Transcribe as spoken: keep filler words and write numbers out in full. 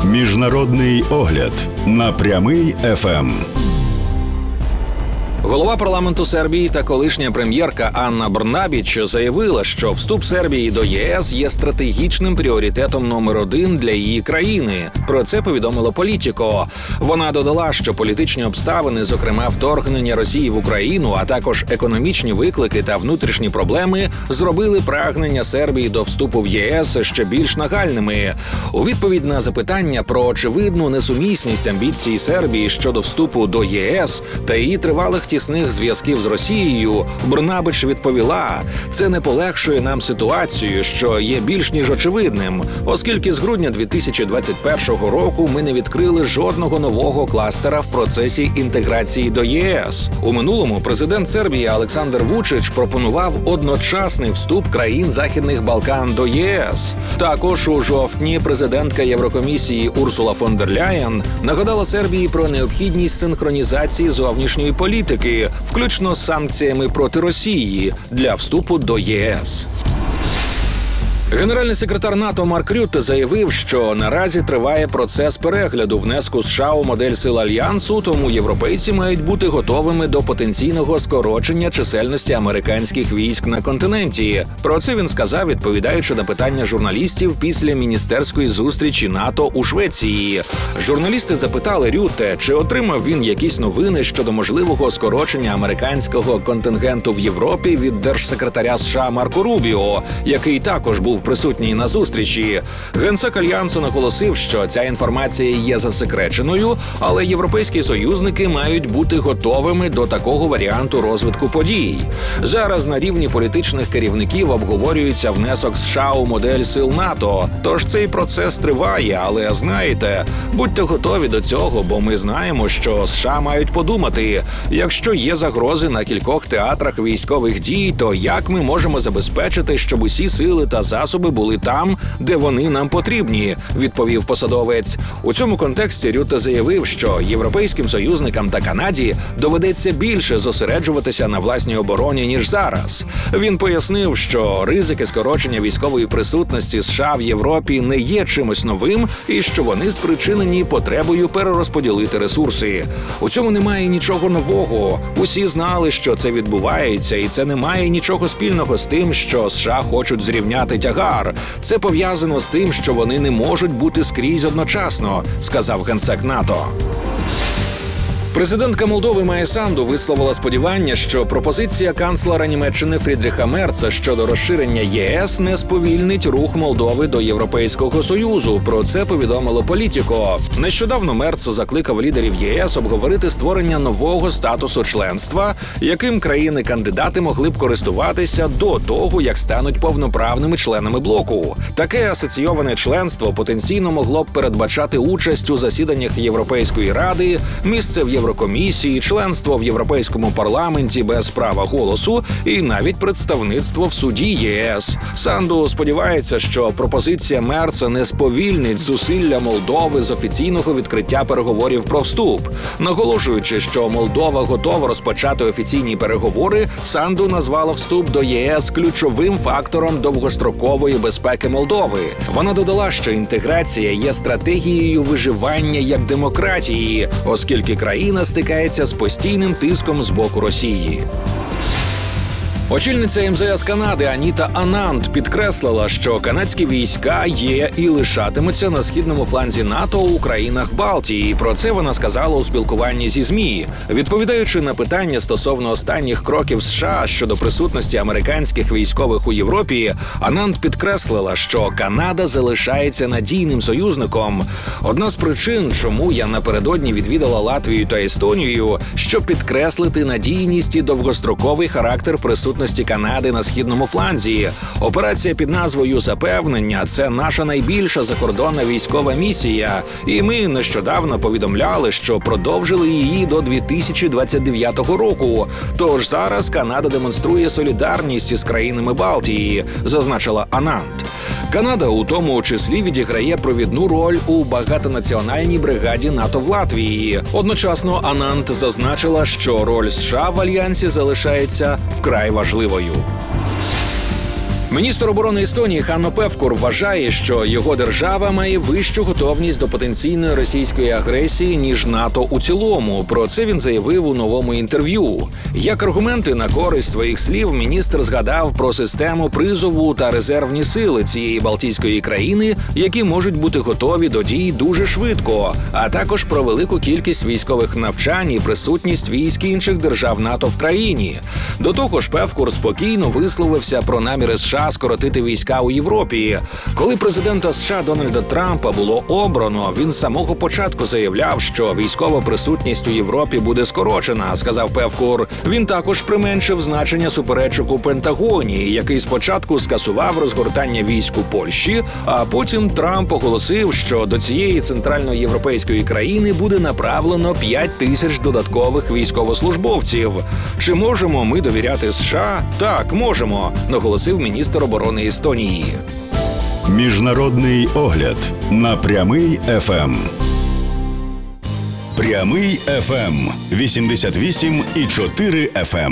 Міжнародний огляд на Прямий еф ем. Голова парламенту Сербії та колишня прем'єрка Анна Брнабіч заявила, що вступ Сербії до ЄС є стратегічним пріоритетом номер один для її країни. Про це повідомило Політіко. Вона додала, що політичні обставини, зокрема вторгнення Росії в Україну, а також економічні виклики та внутрішні проблеми, зробили прагнення Сербії до вступу в ЄС ще більш нагальними. У відповідь на запитання про очевидну несумісність амбіцій Сербії щодо вступу до ЄС та її тривалих тісних зв'язків з Росією, Брнабіч відповіла: «Це не полегшує нам ситуацію, що є більш ніж очевидним, оскільки з грудня дві тисячі двадцять першого року ми не відкрили жодного нового кластера в процесі інтеграції до ЄС. У минулому президент Сербії Олександр Вучич пропонував одночасний вступ країн Західних Балкан до ЄС. Також у жовтні президентка Єврокомісії Урсула фон дер Ляєн нагадала Сербії про необхідність синхронізації зовнішньої політики, включно з санкціями проти Росії, для вступу до ЄС. Генеральний секретар НАТО Марк Рютте заявив, що наразі триває процес перегляду внеску США у модель сил Альянсу, тому європейці мають бути готовими до потенційного скорочення чисельності американських військ на континенті. Про це він сказав, відповідаючи на питання журналістів після міністерської зустрічі НАТО у Швеції. Журналісти запитали Рютте, чи отримав він якісь новини щодо можливого скорочення американського контингенту в Європі від держсекретаря США Марко Рубіо, який також був присутній на зустрічі. Генсек Альянсу наголосив, що ця інформація є засекреченою, але європейські союзники мають бути готовими до такого варіанту розвитку подій. Зараз на рівні політичних керівників обговорюється внесок США у модель сил НАТО, тож цей процес триває, але знаєте, будьте готові до цього, бо ми знаємо, що США мають подумати, якщо є загрози на кількох театрах військових дій, то як ми можемо забезпечити, щоб усі сили та засоби були там, де вони нам потрібні, відповів посадовець. У цьому контексті Рютте заявив, що європейським союзникам та Канаді доведеться більше зосереджуватися на власній обороні, ніж зараз. Він пояснив, що ризики скорочення військової присутності США в Європі не є чимось новим і що вони спричинені потребою перерозподілити ресурси. У цьому немає нічого нового. Усі знали, що це відбувається, і це не має нічого спільного з тим, що США хочуть зрівняти тягар. Це пов'язано з тим, що вони не можуть бути скрізь одночасно, сказав генсек НАТО. Президентка Молдови Майя Санду висловила сподівання, що пропозиція канцлера Німеччини Фрідріха Мерца щодо розширення ЄС не сповільнить рух Молдови до Європейського Союзу. Про це повідомило Політіко. Нещодавно Мерц закликав лідерів ЄС обговорити створення нового статусу членства, яким країни-кандидати могли б користуватися до того, як стануть повноправними членами блоку. Таке асоційоване членство потенційно могло б передбачати участь у засіданнях Європейської ради, місце в Єврокомісії, членство в Європейському парламенті без права голосу і навіть представництво в суді ЄС. Санду сподівається, що пропозиція Мерца не сповільнить зусилля Молдови з офіційного відкриття переговорів про вступ. Наголошуючи, що Молдова готова розпочати офіційні переговори, Санду назвала вступ до ЄС ключовим фактором довгострокової безпеки Молдови. Вона додала, що інтеграція є стратегією виживання як демократії, оскільки країна стикається з постійним тиском з боку Росії. Очільниця ем зе ес Канади Аніта Ананд підкреслила, що канадські війська є і лишатимуться на східному фланзі НАТО у країнах Балтії. Про це вона сказала у спілкуванні зі ЗМІ. Відповідаючи на питання стосовно останніх кроків США щодо присутності американських військових у Європі, Ананд підкреслила, що Канада залишається надійним союзником. Одна з причин, чому я напередодні відвідала Латвію та Естонію, щоб підкреслити надійність і довгостроковий характер присутності Канади на східному фланзі. Операція під назвою «Запевнення» – це наша найбільша закордонна військова місія, і ми нещодавно повідомляли, що продовжили її до дві тисячі двадцять дев'ятого року. Тож зараз Канада демонструє солідарність із країнами Балтії, зазначила Ананд. Канада у тому числі відіграє провідну роль у багатонаціональній бригаді НАТО в Латвії. Одночасно Ананд зазначила, що роль США в альянсі залишається вкрай важливою. Міністр оборони Естонії Ханно Певкур вважає, що його держава має вищу готовність до потенційної російської агресії, ніж НАТО у цілому. Про це він заявив у новому інтерв'ю. Як аргументи на користь своїх слів, міністр згадав про систему призову та резервні сили цієї балтійської країни, які можуть бути готові до дій дуже швидко, а також про велику кількість військових навчань і присутність військ інших держав НАТО в країні. До того ж, Певкур спокійно висловився про наміри США скоротити війська у Європі. Коли президента США Дональда Трампа було обрано, він з самого початку заявляв, що військова присутність у Європі буде скорочена, сказав Певкур. Він також применшив значення суперечок у Пентагоні, який спочатку скасував розгортання військ у Польщі, а потім Трамп оголосив, що до цієї центральноєвропейської країни буде направлено п'ять тисяч додаткових військовослужбовців. Чи можемо ми довіряти США? Так, можемо, наголосив міністр оборони Естонії. Міжнародний огляд на Прямий еф ем. Прямий еф ем вісімдесят вісім і чотири еф ем.